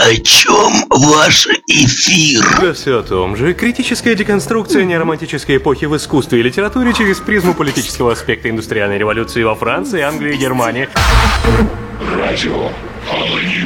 О чем ваш эфир? Да все о том же. Критическая деконструкция неоромантической эпохи в искусстве и литературе через призму политического аспекта индустриальной революции во Франции, Англии и Германии. Радио